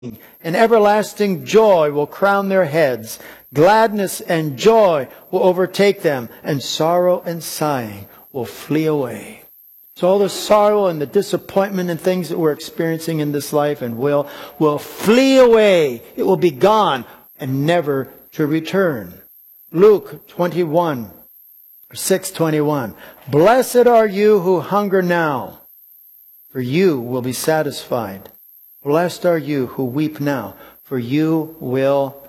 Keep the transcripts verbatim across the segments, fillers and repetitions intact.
and everlasting joy will crown their heads. Gladness and joy will overtake them, and sorrow and sighing will flee away. So all the sorrow and the disappointment and things that we're experiencing in this life and will, will flee away. It will be gone and never to return. Luke twenty-one, six twenty-one. Blessed are you who hunger now, for you will be satisfied. Blessed are you who weep now, for you will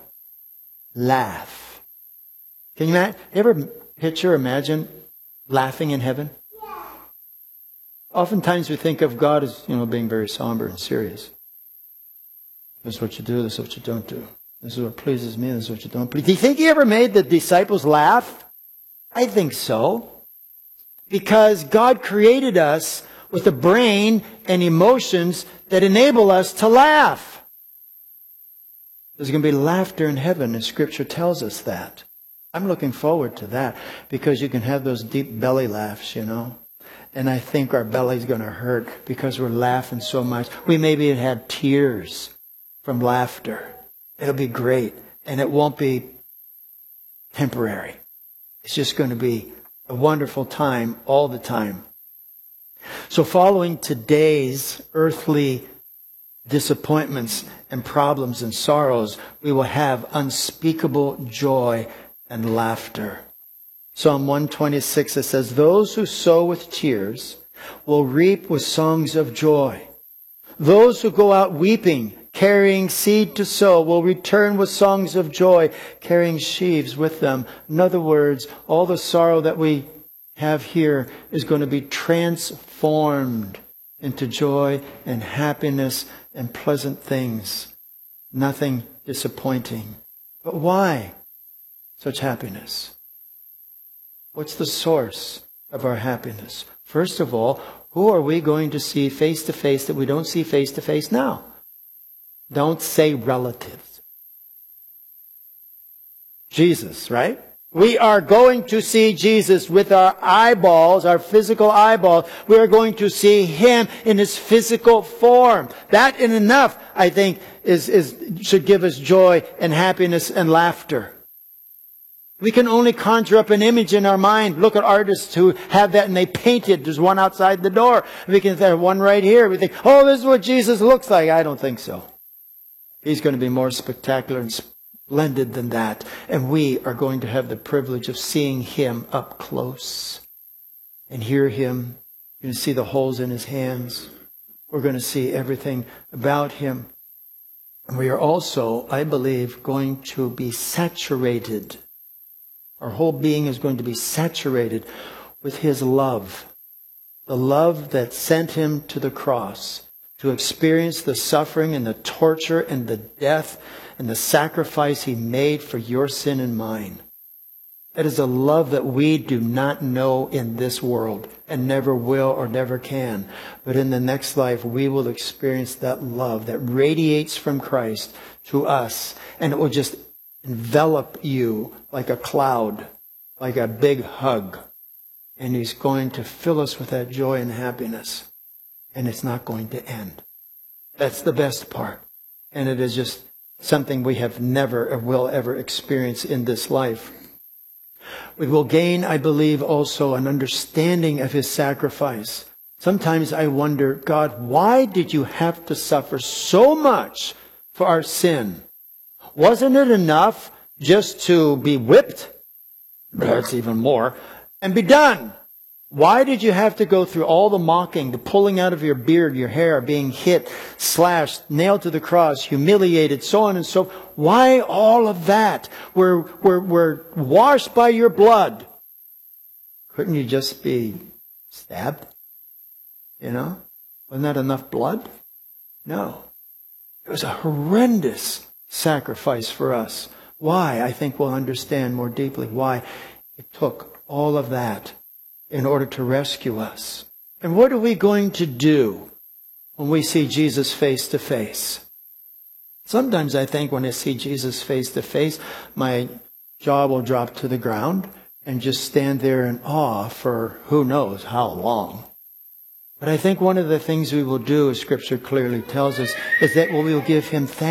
laugh. Can you imagine, ever picture, imagine laughing in heaven? Yeah. Oftentimes we think of God as, you know, being very somber and serious. This is what you do, this is what you don't do. This is what pleases me, this is what you don't please. Do you think He ever made the disciples laugh? I think so. Because God created us with a brain and emotions that enable us to laugh. There's going to be laughter in heaven, and Scripture tells us that. I'm looking forward to that, because you can have those deep belly laughs, you know. And I think our belly's going to hurt because we're laughing so much. We maybe have had tears from laughter. It'll be great, and it won't be temporary. It's just going to be a wonderful time all the time. So following today's earthly disappointments and problems and sorrows, we will have unspeakable joy and laughter. Psalm one twenty-six, it says, those who sow with tears will reap with songs of joy. Those who go out weeping, carrying seed to sow, will return with songs of joy, carrying sheaves with them. In other words, all the sorrow that we have here is going to be transformed into joy and happiness and pleasant things. Nothing disappointing. But why such happiness? What's the source of our happiness? First of all, who are we going to see face to face that we don't see face to face now? Don't say relatives. Jesus, right? We are going to see Jesus with our eyeballs, our physical eyeballs. We are going to see Him in His physical form. That in enough, I think, is, is, should give us joy and happiness and laughter. We can only conjure up an image in our mind. Look at artists who have that and they paint it. There's one outside the door. We can have one right here. We think, oh, this is what Jesus looks like. I don't think so. He's going to be more spectacular and splendid than that. And we are going to have the privilege of seeing Him up close and hear Him. You're going to see the holes in His hands. We're going to see everything about Him. And we are also, I believe, going to be saturated. Our whole being is going to be saturated with His love. The love that sent Him to the cross to experience the suffering and the torture and the death and the sacrifice He made for your sin and mine. That is a love that we do not know in this world and never will or never can. But in the next life, we will experience that love that radiates from Christ to us. And it will just envelop you like a cloud, like a big hug. And He's going to fill us with that joy and happiness. And it's not going to end. That's the best part. And it is just something we have never or will ever experience in this life. We will gain, I believe, also an understanding of His sacrifice. Sometimes I wonder, God, why did you have to suffer so much for our sin? Wasn't it enough just to be whipped? That's even more. And be done. Why did you have to go through all the mocking, the pulling out of your beard, your hair, being hit, slashed, nailed to the cross, humiliated, so on and so forth? Why all of that? We're, we're, we're washed by your blood. Couldn't you just be stabbed? You know? Wasn't that enough blood? No. It was a horrendous sacrifice for us. Why? I think we'll understand more deeply why it took all of that in order to rescue us. And what are we going to do when we see Jesus face to face? Sometimes I think when I see Jesus face to face, my jaw will drop to the ground and just stand there in awe for who knows how long. But I think one of the things we will do, as Scripture clearly tells us, is that we will give Him thanks.